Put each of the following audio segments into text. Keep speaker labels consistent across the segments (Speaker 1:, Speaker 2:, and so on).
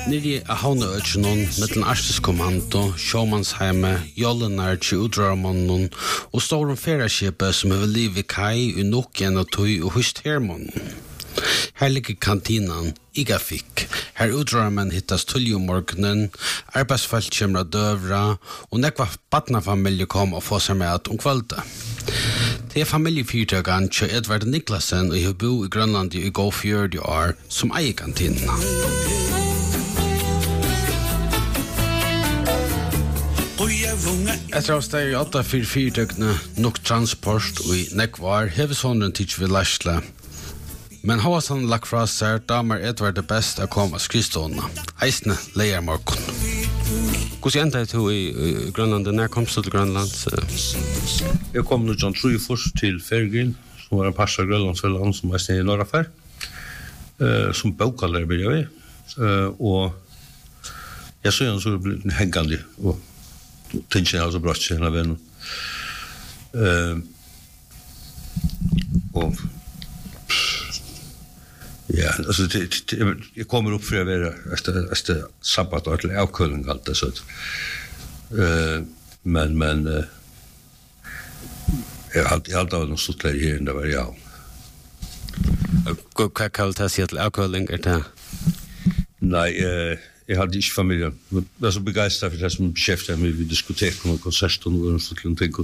Speaker 1: Nere a havneøkjennom, mellom Arsteskommando, Sjåmannsheime, Jollenar til Udrarmannen og Storum Feraskipet som har liv i kai, Unokken og Tøy og Hust Hermannen. Her ligger kantinan, Igafik. Her udrarmen hittas tuljumorgnen, arbeidsfalt kommer døvra, og nekva badnafamilje kom og få seg med om kvölda. Det familjefyrtøkene til Edvard Niklasen og har bo i Grønland i gå 40 år som eier kantinena. Etter å steg 8 for fyrtøkene nok transport og i nekvar hevesonen tids vi lærsle. Men har han lagt fra seg damer Edvard det best å komme av skristående. Eisne leier morgen. Hvordan endte du i Grønland? Når kom du til Grønland?
Speaker 2: Jeg kom nå sånn 3 først til Fergin, som var en pass av Grønlandsfelland som var sted i Norrafær, som baukaller ble jeg. Og jeg så igjen så ble den hengende, og tenkte jeg altså bratt seg en av vennen. Og ja, alltså jag kommer upp för att vara efter sabbatår till avkölning allt det så. Men jag hade av någon sorts här det var jag.
Speaker 1: Vad kallar det sig till avkölning det?
Speaker 2: Nej, jag hade inte familjen. Jag var så begeistrad för det som beschäftigade mig vid diskotek och konserter och sånt ting.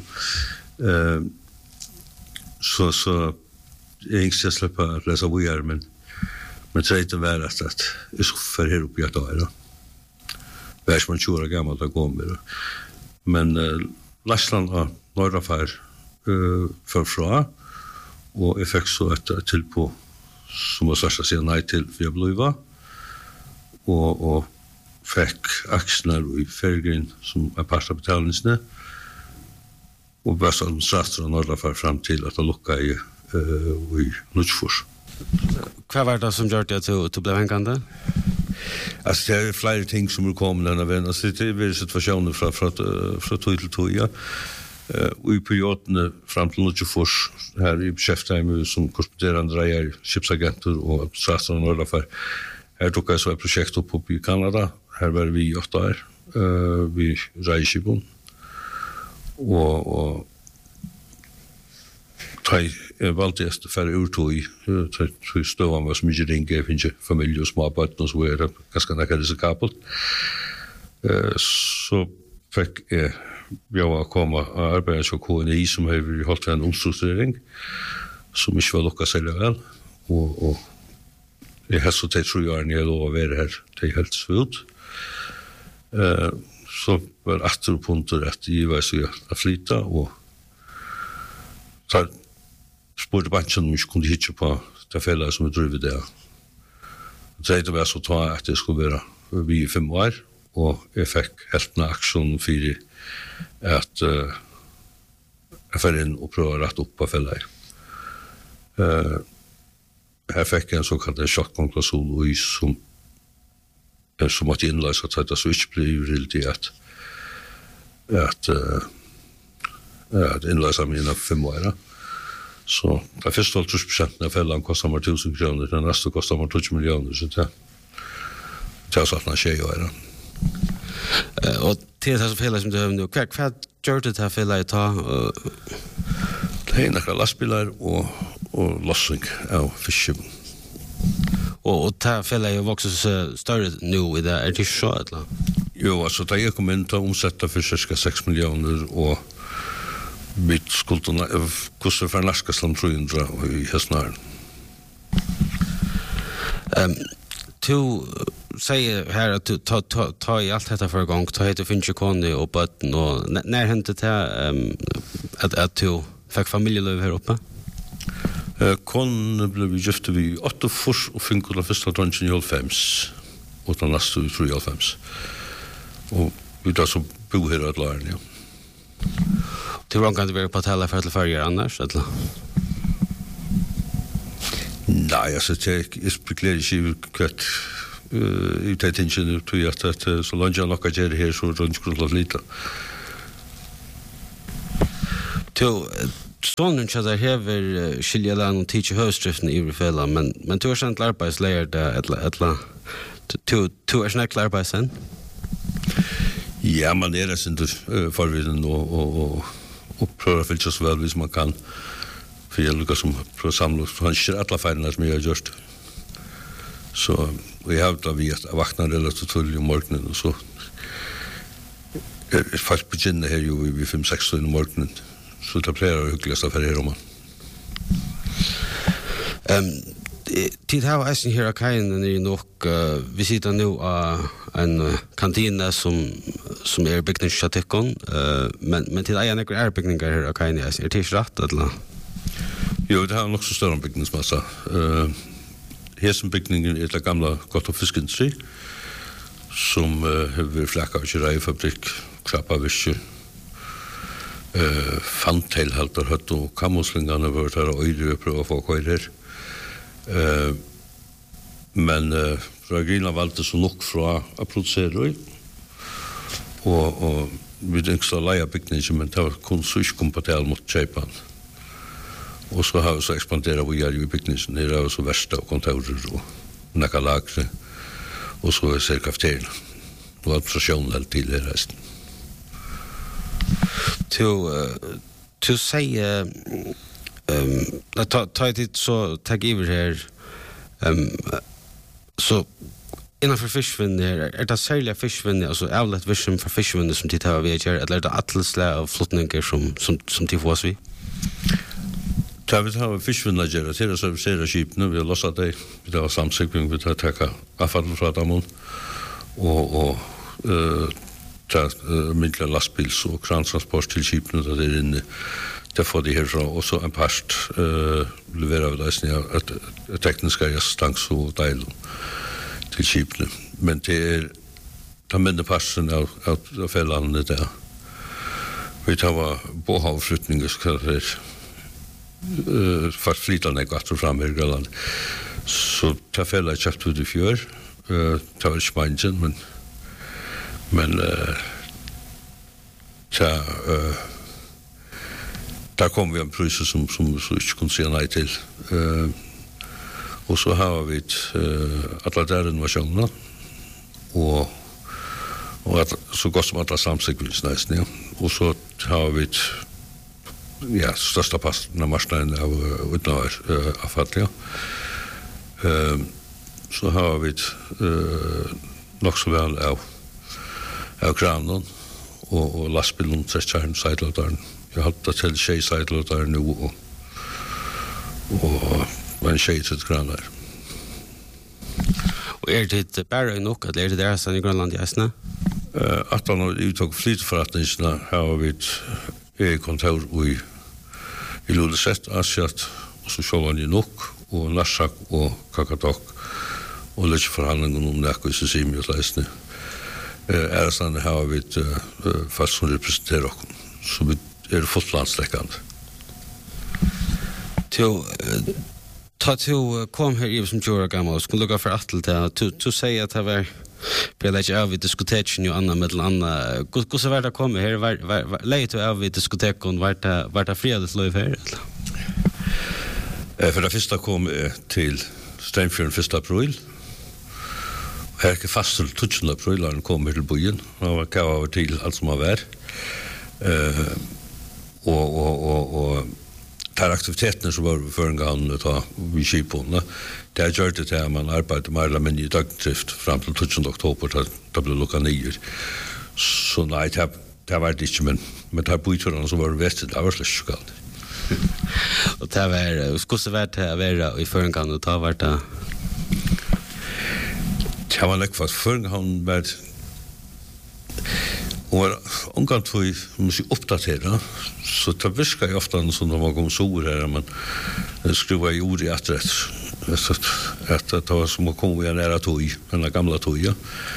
Speaker 2: Så jag inte släppa att läsa vidare men tredje var att jag skulle för här uppe i ett år. Vär som man 20 år gammal att gå med. Men Lassland och Norrafär förfra och jag fick så ett till på som var svarta säga nej till för jag blev och fick axlar i Fergrin som är part av betalningsne och bara som satt och Norrafär fram till att lucka i Nutsfors.
Speaker 1: Vad var det som gjorde att du blev hängande?
Speaker 2: Alltså det är flera ting som kommer denna vän. Alltså det är situationer från tog till tog, ja. Och i perioden fram till Nutsfors här i Beschäftigheim som korresponderande drejer, chipsagenter och administrator och Norrafär. Här tog jag så ett projekt upp i Kanada. Här var vi 8 år. Vi Reisibon. Och jag valde att färre urtog i stövan var så mycket ringa, jag finns familj och små barn och så är det ganska näka risikabelt. Så fick jag komma och arbeta som KNI som har hållit en omstrukturering som inte var lukka sälja väl. Och jag har så 3 år när jag lov att vara här till helt svult. Så var 8 punkter att giva sig att flytta och så spurte banken om jag kunde hitta på det fället som driver där. Det var så att det skulle vara vi i 5 år och jag fick helt en aktion för att jag får in och pröva rätt upp på fället. Här fick jag en så kallad chockkonklausul som att inlösa att det så inte blir riktigt att inlösa mina 5 år. Så det första 30% av fällan kostar mig 1000 kronor, den nästa kostar mig 20 miljoner, så det är så att man tjej gör det.
Speaker 1: Och till det här fällan som du har nu, vad gör det här fällan att ta?
Speaker 2: Det är några lastbilar och lossning av fiskar.
Speaker 1: Och det här fällan är ju också större nu i det, är det så eller?
Speaker 2: Jo, alltså det är kommer inte att omsätta för cirka 6 miljoner och mitt skulderna kostar för Naskasland 300 i höstnaren.
Speaker 1: Du säger här att du tar i allt detta för gång, ta hit och finns ju koni och bötten och när hände det att du fick familjelöv här uppe?
Speaker 2: Kon blev vi gifta vid 8 fors och fick den första dronjen i 95 och den nästa i 95. Och vi tar så bo här att lära, ja.
Speaker 1: Du var inte vara på hotell för att följa annars eller?
Speaker 2: Nej, alltså jag spekulerar inte kvart i tätingen tror att så långt jag nog gör här så runt skulle lite.
Speaker 1: Sonen så där häver skilja den och teacher höstriften i fälla men du har sent arbetsläger där ettla Du är snart klar på sen?
Speaker 2: Ja, man är det inte förviden och pröva att fylla så väl hvis man kan. För jag lyckas som pröva samla han kör alla färgerna som jag har gjort. Så vi har då vi att vakna relativt tidigt om morgonen och så fast på gynna här ju vid 5-6 i morgonen. Så det blir hyggligast av här om.
Speaker 1: Tid har jag här kajen är nog vi sitter nu en kantina som är byggningsstatikon men till är några byggningar här kajen är det rätt eller?
Speaker 2: Jo, det har nog så större byggningsmassa. Här som byggningen är det gamla gott och fiskindustri som har flacka och kyrajfabrik, krabbavisker, fantelhalter hött och kamoslingarna var där och öjde pröva att få kvar men Ragina valde så nog från att producera och vi tänkte leja byggningen men det var kun kompatibel mot köpan och så har vi så expanderat vi i byggningen det är så värsta och kontorer och några lager och så är det kafeterien och administrationen till det resten
Speaker 1: till säga ta det så tag över här så innanför fiskvinner är det särskilt fiskvinner alltså outlet vision för fiskvinner som tittar av VHR eller är det atlasla av flottningar som till oss vi
Speaker 2: vi har fiskvinner gör det är servicera skipna vi har lossat det vi har samsökning vi tar tacka avfall från dem och mycket lastbils och krantransport till skipna där det inne det får det här och så en past levererar vi det att tekniska assistans och del till skipna men det är ta mindre passen av fällarna där vi tar på havflyttningar ska det fast flytande gott fram i Grönland så ta fällar köpt ut i fjör tar Spanien men där kom vi en pris som så inte kunde säga nej till och så har vi alla där innovationer och att så gott som alla samsegvilsnäsningar och så har vi största passen av marknaden av utnöver avfall så har vi nog så väl av kranen och lastbilen träckaren sidlådaren jag har haft till tjej sidlådaren nu och en tjej till kranar
Speaker 1: och är det bara nog att är det där sen i Grönland jasna
Speaker 2: att han uttog flytförrättningarna har vi kontor i Luleset Asiat och så sjålan i nok och Narsak och Kakatok och lite förhandlingar om näka i Sisimi och läsne är sån har vi fast som representerar oss så vi är fotlandsläckande
Speaker 1: till kom här i som Jura gammal skulle lukka för att till säga att det var Pelaget av i diskoteken och andra mellan andra. Hur så var det kommer här? Lejt av i diskoteken var det fredags lov här?
Speaker 2: För det första kom till Steinfjörn 1 april. Här är fast till 12 april han kommer till byen. Han var kav till allt som har varit. Och tar aktiviteterna som var för en gång att ta vid skipåna. Det har gjort det till man arbetar med alla men i dagdrift fram till 12 oktober då blev lukka nyer. Så nej, det var det inte, men det här byturarna som var vestigt, det var slik skalt.
Speaker 1: Och det var, skulle det vara i förrän och ta vart det?
Speaker 2: Det var nekva, förrän var och omgang till måste uppdatera så det viskar ju ofta som de var kom så här men skriva i ord i adress så att det var som att komma nära tog den gamla tog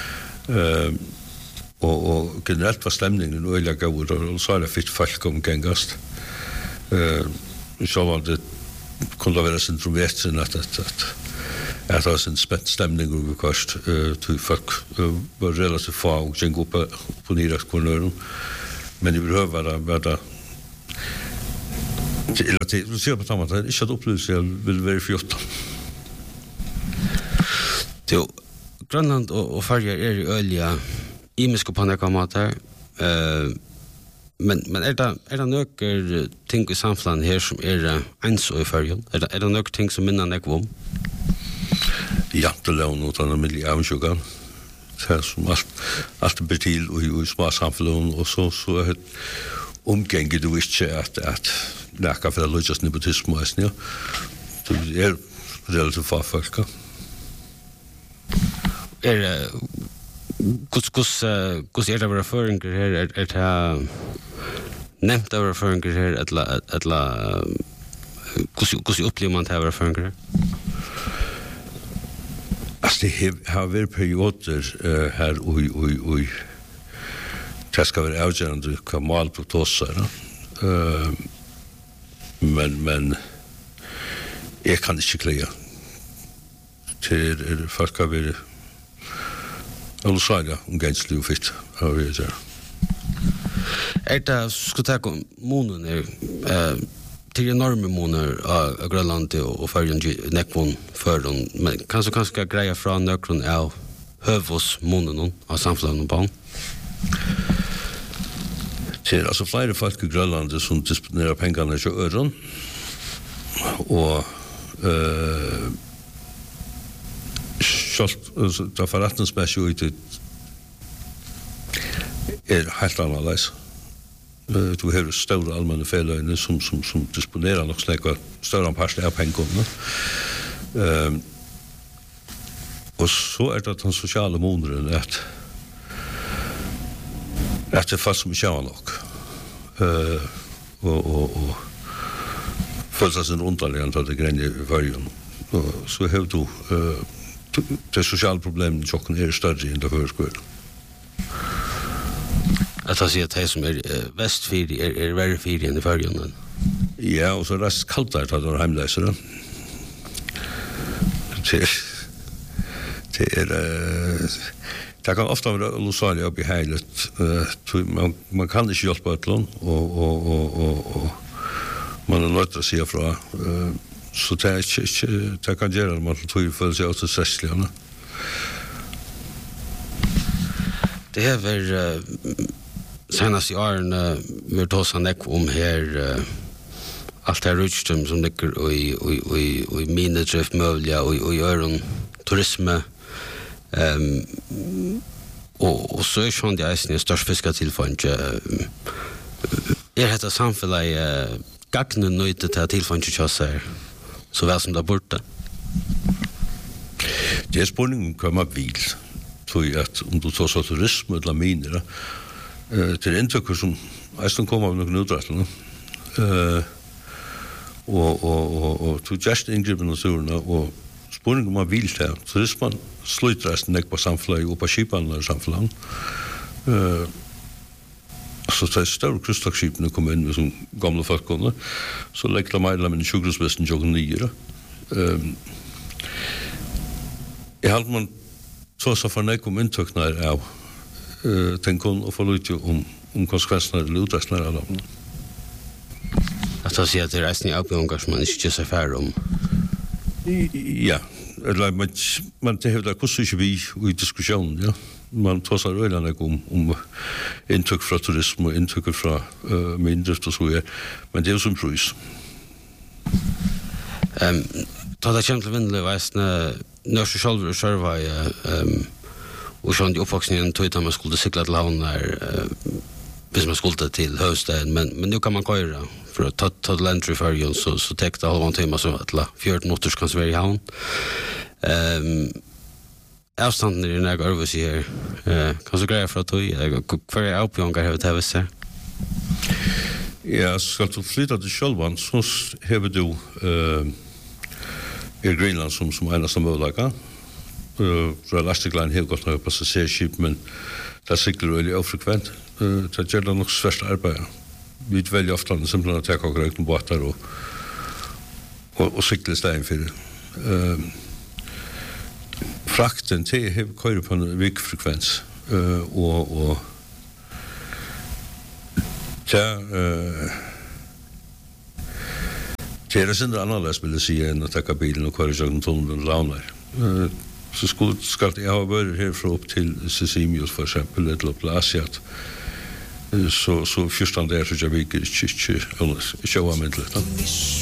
Speaker 2: och generellt var stämningen öliga god och så är det fitt folk om gängast så var det kunde vara centrumvästen att det var en spänd stämning över kost till folk var relativt få och sen gå på nirakskornören men det behöver vara det ser på tamat det är inte upplevelse jag vill vara 14
Speaker 1: Jo Grönland och Färger är öliga imiska på några matar. Men är det några ting i samfunnet här som är ens och i Färgen? Är det några ting som minnar dig om?
Speaker 2: Jantelån och den miljö avsjukan. Det som allt blir till i små samfunn och så är omgänget du inte att läka för att lösa nepotism och ja. Det är relativt få folk.
Speaker 1: Kus är det våra förringar här? Är det nämnt av våra förringar här? Eller kus upplever man det här våra förringar här?
Speaker 2: Alltså det har varit perioder här och det ska vara avgörande vad mål på tossar. Men jag kan inte kläga. Till folk har varit allsaga gänsligt och fitt har vi det.
Speaker 1: Är det ska ta månader till enorma månader av Grönland och Färgen nekvon för dem. Men kanske greja från nökron av hövos månaden av samfunnet på. Det är alltså flera folk i Grönland som disponerar pengarna i öron och det forretningsmessigt är helt annorlunda. Du har stora allmänna fällöjner som disponerar nog snäcka större part av pengarna. Och så är det den sociala månaden att det fast som känner nog. Och följer sin underliggande att det gränsar i varje. Och så har du det sociala problemen chocken är större än det förskål. Att jag säger att det som är västfyr är värre fyr än i förgrunden.
Speaker 2: Ja, och så rätt kallt där att det var hemläsare. Det kan ofta vara lusaliga upp i heilet. Man kan inte hjälpa ett lån och man är nöjt att säga från. Så det kan göra att man får sig åt sessliga.
Speaker 1: Det här var senast i åren vi tar oss om här allt det här rutschtum som ligger i minedrift möjliga och i öron turisme och så är sånt det är störst fiska tillfångt är detta samfället gagnen nöjt till att tillfångt tjossar så väl som det borta.
Speaker 2: Det är spårningen kommer bil. Så att om du tar så turism eller miner till intryck som nästan kommer av någon uträttelse och du just ingriper naturerna och spårningen man vill där turismen slutar nästan inte på samfället och på skipan eller samfället så det är större krysstagsskipen kommer in med som gamla folk kommer så lägger de medlem i sjukhusvästen joggen nere jag har man så för när kom intöknar av tänkon och få lite om konsekvenserna eller uträknar av dem.
Speaker 1: Att jag säger att det är resten av uppgångar som man inte så färre om.
Speaker 2: Ja, eller man det hävdar kostar vi i diskussionen, ja. Man tar sig öarna om intryck från turism och intryck från mindrift och så vidare. Men det är ju som pris.
Speaker 1: Ta det känt till vindle väsna när så själva serva och sånt i uppvuxningen tog att man skulle cykla till havn där hvis man skulle till hösten men nu kan man köra för att ta till entry färjan så täckte halvan timme så att 14 minuter kan vara i havn. Avstånden är när jag över här kan så greja för att ta för jag uppgångar har det visst.
Speaker 2: Ja, ska du flytta till självan så har du i Grönland som en av möjliga. Elastikline helt gått på passagerskip, men det cyklar väldigt ofrekvent. Det gör det nog svårt arbete. Vi väljer ofta simpelthen att ta korrekt båtar och cykla stegen för det. Frakten till kör på en vikfrekvens och det är det annorlunda vill jag säga än att ta bilen och köra genom tunneln och launar. så skal jeg ha vært herfra opp til Sisimius for eksempel, eller opp til Asiat. Så 14 der, så jeg ikke var myndelig.